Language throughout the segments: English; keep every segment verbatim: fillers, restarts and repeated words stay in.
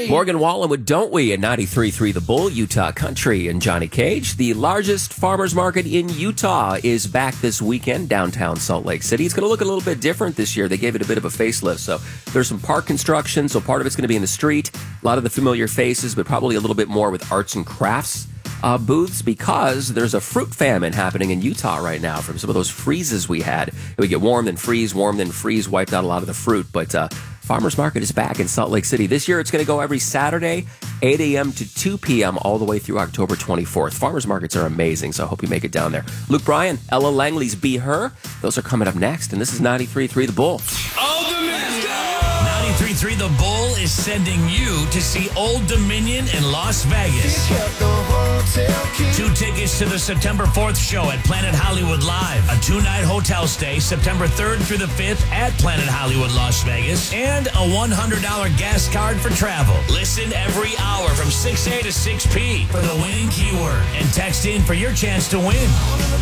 Morgan Wallen with Don't We at ninety-three point three The Bull, Utah Country, and Johnny Cage. The largest farmers market in Utah is back this weekend, downtown Salt Lake City. It's going to look a little bit different this year. They gave it a bit of a facelift. So there's some park construction, so part of it's going to be in the street. A lot of the familiar faces, but probably a little bit more with arts and crafts uh, booths, because there's a fruit famine happening in Utah right now from some of those freezes we had. We get warm, then freeze, warm, then freeze, wiped out a lot of the fruit. But uh, Farmers Market is back in Salt Lake City. This year, it's going to go every Saturday, eight a.m. to two p.m. all the way through October twenty-fourth. Farmers markets are amazing, so I hope you make it down there. Luke Bryan, Ella Langley's Be Her. Those are coming up next, and this is ninety-three point three The Bull. Old Dominion! ninety-three point three The Bull is sending you to see Old Dominion in Las Vegas. Two tickets to the September fourth show at Planet Hollywood Live. A two-night hotel stay September third through the fifth at Planet Hollywood Las Vegas. And a one hundred dollars gas card for travel. Listen every hour from six a to six p for the winning keyword. And text in for your chance to win.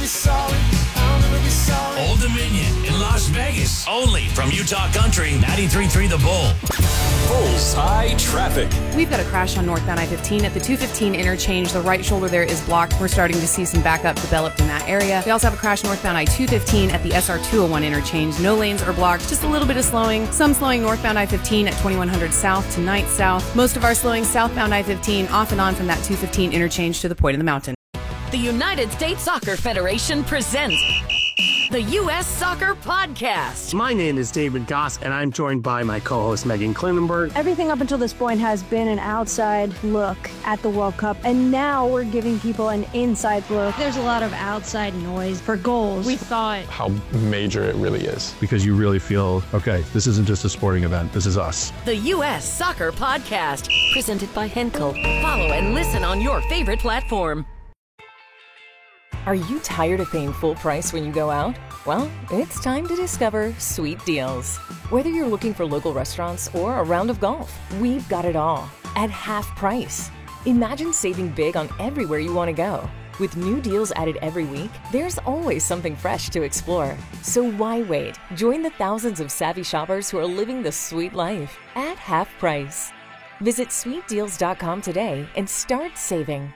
Old Dominion in Las Vegas. Only from Utah Country, ninety-three point three The Bull. Bullseye traffic. We've got a crash on northbound I fifteen at the two fifteen interchange. The right shoulder there is blocked. We're starting to see some backup developed in that area. We also have a crash northbound I two fifteen at the S R two oh one interchange. No lanes are blocked, just a little bit of slowing. Some slowing northbound I fifteen at twenty-one hundred south to Ninth South. Most of our slowing southbound I fifteen off and on from that two fifteen interchange to the Point of the Mountain. The United States Soccer Federation presents the U S Soccer Podcast. My name is David Goss, and I'm joined by my co-host Megan Klinenberg. Everything up until this point has been an outside look at the World Cup, and now we're giving people an inside look. There's a lot of outside noise for goals. We saw it. How major it really is. Because you really feel, okay, this isn't just a sporting event, this is us. The U S Soccer Podcast, presented by Henkel. Follow and listen on your favorite platform. Are you tired of paying full price when you go out? Well, it's time to discover Sweet Deals. Whether you're looking for local restaurants or a round of golf, we've got it all at half price. Imagine saving big on everywhere you want to go. With new deals added every week, there's always something fresh to explore. So why wait? Join the thousands of savvy shoppers who are living the sweet life at half price. Visit sweet deals dot com today and start saving.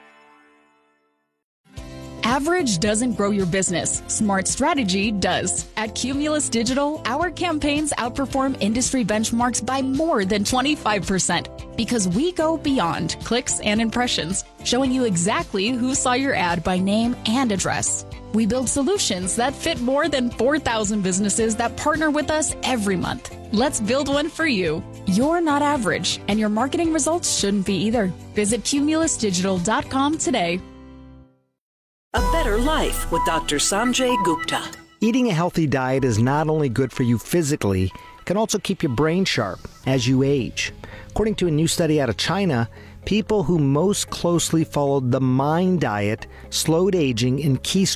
Average doesn't grow your business. Smart strategy does. At Cumulus Digital, our campaigns outperform industry benchmarks by more than twenty-five percent because we go beyond clicks and impressions, showing you exactly who saw your ad by name and address. We build solutions that fit more than four thousand businesses that partner with us every month. Let's build one for you. You're not average, and your marketing results shouldn't be either. Visit cumulus digital dot com today. A Better Life with Doctor Sanjay Gupta. Eating a healthy diet is not only good for you physically, it can also keep your brain sharp as you age. According to a new study out of China, people who most closely followed the MIND diet slowed aging in key